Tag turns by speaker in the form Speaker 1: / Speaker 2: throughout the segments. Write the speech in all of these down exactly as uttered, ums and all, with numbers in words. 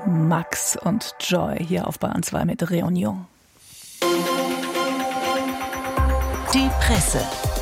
Speaker 1: Max und Joy hier auf Bayern zwei mit Réunion.
Speaker 2: Die Presse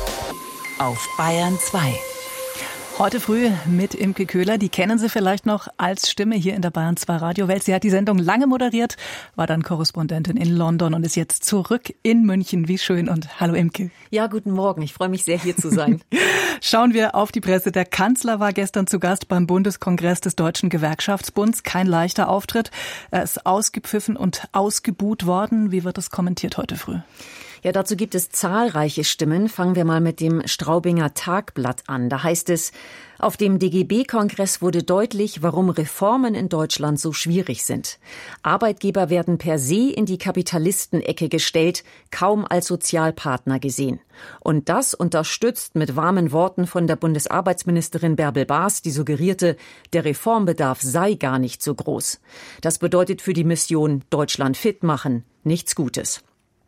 Speaker 2: auf Bayern zwei.
Speaker 1: Heute früh mit Imke Köhler, die kennen Sie vielleicht noch als Stimme hier in der Bayern zwei Radiowelt. Sie hat die Sendung lange moderiert, war dann Korrespondentin in London und ist jetzt zurück in München. Wie schön und hallo Imke.
Speaker 3: Ja, guten Morgen. Ich freue mich sehr, hier zu sein.
Speaker 1: Schauen wir auf die Presse. Der Kanzler war gestern zu Gast beim Bundeskongress des Deutschen Gewerkschaftsbunds. Kein leichter Auftritt. Er ist ausgepfiffen und ausgebuht worden. Wie wird das kommentiert heute früh?
Speaker 3: Ja, dazu gibt es zahlreiche Stimmen. Fangen wir mal mit dem Straubinger Tagblatt an. Da heißt es, auf dem D G B-Kongress wurde deutlich, warum Reformen in Deutschland so schwierig sind. Arbeitgeber werden per se in die Kapitalistenecke gestellt, kaum als Sozialpartner gesehen. Und das unterstützt mit warmen Worten von der Bundesarbeitsministerin Bärbel Baas, die suggerierte, der Reformbedarf sei gar nicht so groß. Das bedeutet für die Mission Deutschland fit machen nichts Gutes.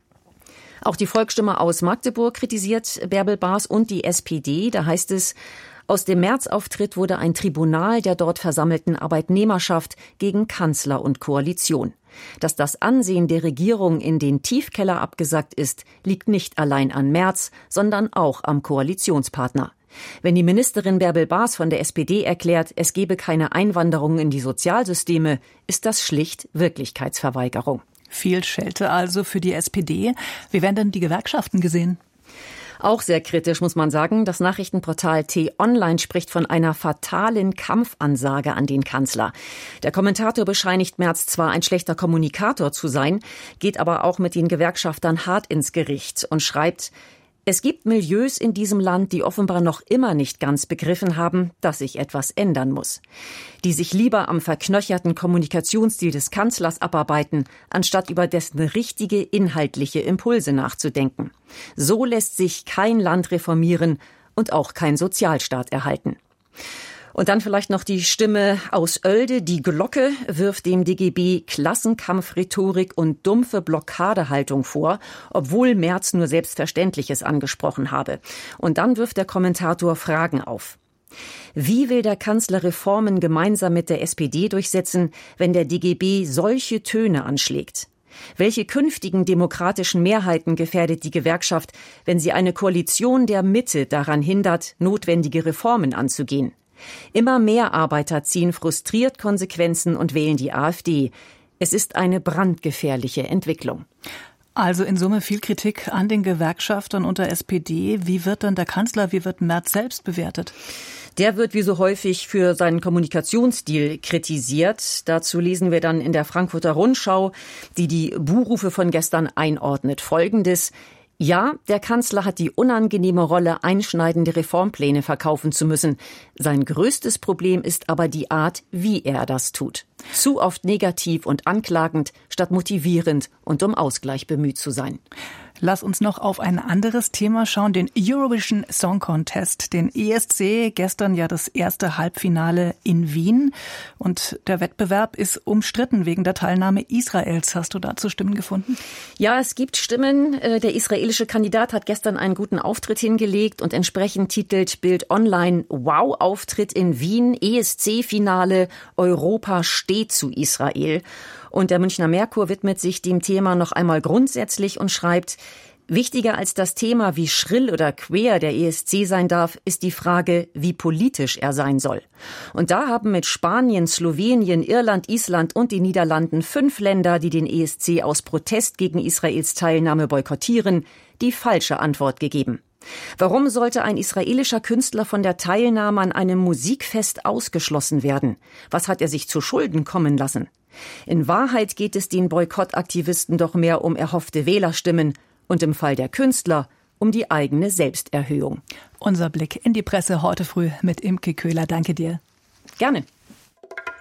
Speaker 3: Auch die Volksstimme aus Magdeburg kritisiert Bärbel Baas und die S P D. Da heißt es, aus dem März-Auftritt wurde ein Tribunal der dort versammelten Arbeitnehmerschaft gegen Kanzler und Koalition. Dass das Ansehen der Regierung in den Tiefkeller abgesackt ist, liegt nicht allein an Merz, sondern auch am Koalitionspartner. Wenn die Ministerin Bärbel Baas von der S P D erklärt, es gebe keine Einwanderung in die Sozialsysteme, ist das schlicht Wirklichkeitsverweigerung.
Speaker 1: Viel Schelte also für die S P D. Wie werden denn die Gewerkschaften gesehen?
Speaker 3: Auch sehr kritisch, muss man sagen. Das Nachrichtenportal T-Online spricht von einer fatalen Kampfansage an den Kanzler. Der Kommentator bescheinigt Merz zwar ein schlechter Kommunikator zu sein, geht aber auch mit den Gewerkschaftern hart ins Gericht und schreibt, es gibt Milieus in diesem Land, die offenbar noch immer nicht ganz begriffen haben, dass sich etwas ändern muss. Die sich lieber am verknöcherten Kommunikationsstil des Kanzlers abarbeiten, anstatt über dessen richtige inhaltliche Impulse nachzudenken. So lässt sich kein Land reformieren und auch kein Sozialstaat erhalten. Und dann vielleicht noch die Stimme aus Oelde. Die Glocke wirft dem D G B Klassenkampfrhetorik und dumpfe Blockadehaltung vor, obwohl Merz nur Selbstverständliches angesprochen habe. Und dann wirft der Kommentator Fragen auf. Wie will der Kanzler Reformen gemeinsam mit der S P D durchsetzen, wenn der D G B solche Töne anschlägt? Welche künftigen demokratischen Mehrheiten gefährdet die Gewerkschaft, wenn sie eine Koalition der Mitte daran hindert, notwendige Reformen anzugehen? Immer mehr Arbeiter ziehen frustriert Konsequenzen und wählen die AfD. Es ist eine brandgefährliche Entwicklung.
Speaker 1: Also in Summe viel Kritik an den Gewerkschaftern und der S P D. Wie wird denn der Kanzler, wie wird Merz selbst bewertet?
Speaker 3: Der wird wie so häufig für seinen Kommunikationsstil kritisiert. Dazu lesen wir dann in der Frankfurter Rundschau, die die Buhrufe von gestern einordnet, Folgendes: Ja, der Kanzler hat die unangenehme Rolle, einschneidende Reformpläne verkaufen zu müssen. Sein größtes Problem ist aber die Art, wie er das tut. Zu oft negativ und anklagend, statt motivierend und um Ausgleich bemüht zu sein.
Speaker 1: Lass uns noch auf ein anderes Thema schauen, den Eurovision Song Contest, den E S C, gestern ja das erste Halbfinale in Wien. Und der Wettbewerb ist umstritten wegen der Teilnahme Israels. Hast du dazu Stimmen gefunden?
Speaker 3: Ja, es gibt Stimmen. Der israelische Kandidat hat gestern einen guten Auftritt hingelegt und entsprechend titelt Bild Online: Wow-Auftritt in Wien, E S C-Finale, Europa steht zu Israel. Und der Münchner Merkur widmet sich dem Thema noch einmal grundsätzlich und schreibt: Wichtiger als das Thema, wie schrill oder quer der E S C sein darf, ist die Frage, wie politisch er sein soll. Und da haben mit Spanien, Slowenien, Irland, Island und den Niederlanden fünf Länder, die den E S C aus Protest gegen Israels Teilnahme boykottieren, die falsche Antwort gegeben. Warum sollte ein israelischer Künstler von der Teilnahme an einem Musikfest ausgeschlossen werden? Was hat er sich zu Schulden kommen lassen? In Wahrheit geht es den Boykottaktivisten doch mehr um erhoffte Wählerstimmen und im Fall der Künstler um die eigene Selbsterhöhung.
Speaker 1: Unser Blick in die Presse heute früh mit Imke Köhler. Danke dir.
Speaker 3: Gerne.